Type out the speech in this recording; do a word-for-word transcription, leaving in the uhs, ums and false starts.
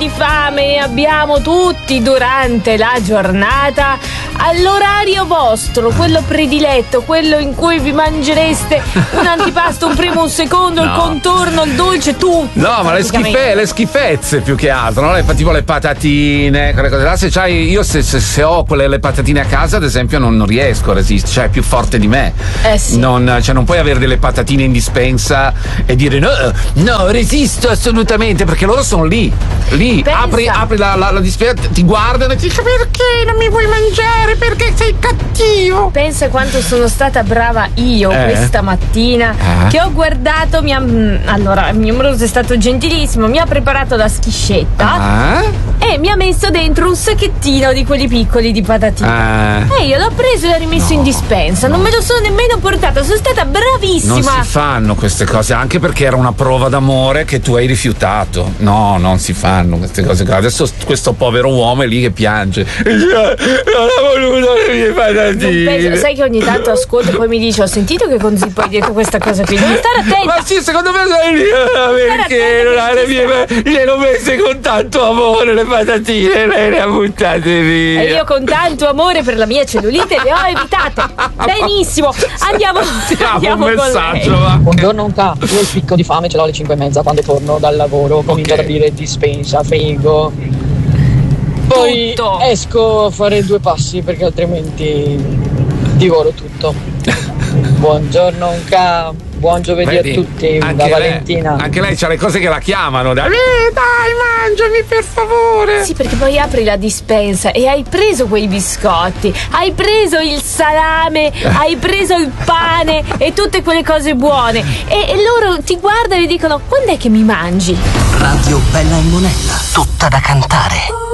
di fame ne abbiamo tutti durante la giornata, all'orario vostro, quello prediletto, quello in cui vi mangereste un antipasto, un primo, un secondo, no. il contorno, il dolce, tutto. No, ma le, schife, le schifezze più che altro, no? Le, tipo le patatine, quelle cose là. Se c'hai, io se, se, se ho quelle le patatine a casa, ad esempio, non, non riesco a resistere, cioè è più forte di me. Eh sì. Non, cioè non puoi avere delle patatine in dispensa e dire no, no, resisto assolutamente, perché loro sono lì, lì, Pensa. apri, apri la, la, la dispensa, ti guardano e ti dicono perché non mi vuoi mangiare, perché sei cattivo. Pensa quanto sono stata brava io eh. questa mattina, eh. che ho guardato, mi ha, allora il mio moroso è stato gentilissimo, mi ha preparato la schiscetta eh. e mi ha messo dentro un sacchettino di quelli piccoli di patatine eh. e io l'ho preso e l'ho rimesso no. in dispensa, non me lo sono nemmeno portato, sono stata bravissima. Non si fanno queste cose, anche perché era una prova d'amore che tu hai rifiutato. No, non si fanno queste cose qua. Adesso questo povero uomo è lì che piange, non ha voluto le mie patatine. Penso, sai che ogni tanto ascolto e poi mi dice ho sentito che con Zippo hai detto questa cosa qui, devo stare attenta. Ma sì, secondo me sei lì perché non ha le mie, le ho messe con tanto amore le patatine, lei le ha buttate via e io con tanto amore per la mia cellulite le ho evitate. Benissimo, andiamo, andiamo un con messaggio, lei. va. Buongiorno Unca, io il picco di fame ce l'ho alle cinque e mezza quando torno dal lavoro, comincio okay. ad aprire dispensa, frigo, poi tutto. esco a fare due passi perché altrimenti divoro tutto. Buongiorno Unca, buon giovedì Vedi, a tutti, da lei, Valentina. Anche lei c'ha le cose che la chiamano, dai, eh, dai mangiami per favore. Sì, perché poi apri la dispensa e hai preso quei biscotti, hai preso il salame, hai preso il pane e tutte quelle cose buone e, e loro ti guardano e dicono quando è che mi mangi? Radio Bella e Monella, tutta da cantare.